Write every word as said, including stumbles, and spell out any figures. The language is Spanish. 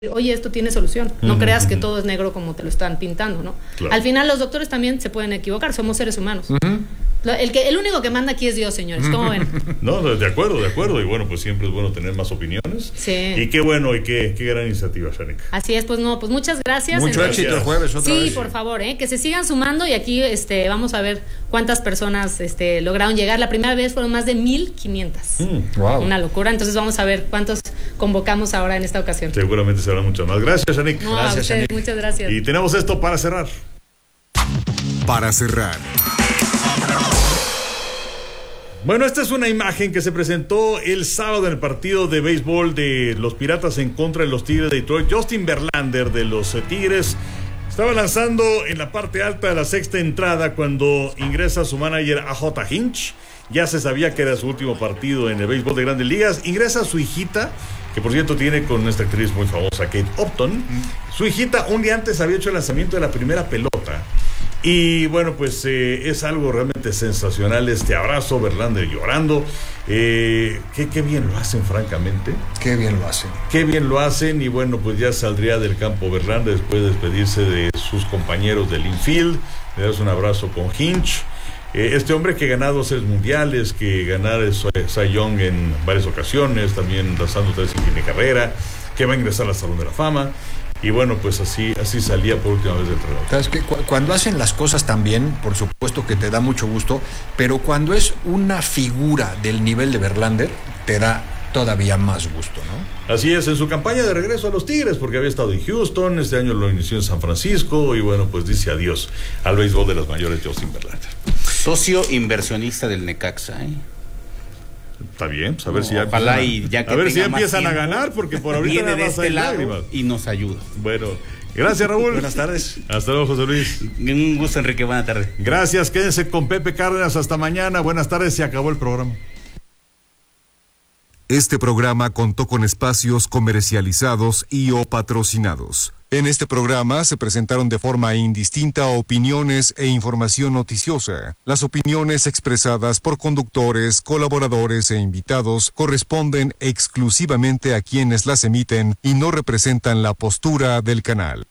oye, esto tiene solución, no uh-huh, creas uh-huh. que todo es negro como te lo están pintando, ¿no? Claro. Al final los doctores también se pueden equivocar, somos seres humanos. Uh-huh. El, que, el único que manda aquí es Dios, señores, ¿cómo ven? No, de acuerdo, de acuerdo, y bueno, pues siempre es bueno tener más opiniones. Sí. Y qué bueno, y qué, qué gran iniciativa, Shanika. Así es, pues no, pues muchas gracias. Mucho Entonces, éxito el jueves otra sí, vez. Sí, por favor, ¿eh? que se sigan sumando y aquí este, vamos a ver cuántas personas este, lograron llegar. La primera vez fueron más de mil quinientas. Mm, wow. Una locura, entonces vamos a ver cuántos convocamos ahora en esta ocasión. Seguramente serán muchas más. Gracias, Shanika. No, gracias, ustedes, Shanika. Muchas gracias. Y tenemos esto para cerrar. Para cerrar. Bueno, esta es una imagen que se presentó el sábado en el partido de béisbol de los Piratas en contra de los Tigres de Detroit. Justin Verlander de los Tigres estaba lanzando en la parte alta de la sexta entrada cuando ingresa su manager A J Hinch. Ya se sabía que era su último partido en el béisbol de Grandes Ligas. Ingresa su hijita, que por cierto tiene con esta actriz muy famosa, Kate Upton. Su hijita un día antes había hecho el lanzamiento de la primera pelota. Y bueno, pues eh, es algo realmente sensacional este abrazo, Verlander llorando. Eh, qué, qué bien lo hacen, francamente. Qué bien lo hacen. Qué bien lo hacen. Y bueno, pues ya saldría del campo Verlander después de despedirse de sus compañeros del infield. Le das un abrazo con Hinch. Eh, este hombre que ha ganado seis mundiales, que ganar el Cy Young en varias ocasiones, también lanzando tres en fin de carrera, que va a ingresar al Salón de la Fama. Y bueno, pues así así salía por última vez del reloj. ¿Sabes qué? Cuando hacen las cosas tan bien, por supuesto que te da mucho gusto, pero cuando es una figura del nivel de Verlander, te da todavía más gusto, ¿no? Así es, en su campaña de regreso a los Tigres, porque había estado en Houston, este año lo inició en San Francisco, y bueno, pues dice adiós al béisbol de las mayores, Justin Verlander. Socio inversionista del Necaxa, ¿eh? Está bien, pues a ver no, si ya ojalá empiezan, y ya que a ver si ya empiezan tiempo, a ganar, porque por ahorita viene nada de más este hay lado lágrimas. Y nos ayuda. Bueno, gracias, Raúl. Buenas tardes. Hasta luego, José Luis. Un gusto, Enrique, buena tarde. Gracias, quédense con Pepe Cárdenas hasta mañana. Buenas tardes, se acabó el programa. Este programa contó con espacios comercializados y o patrocinados. En este programa se presentaron de forma indistinta opiniones e información noticiosa. Las opiniones expresadas por conductores, colaboradores e invitados corresponden exclusivamente a quienes las emiten y no representan la postura del canal.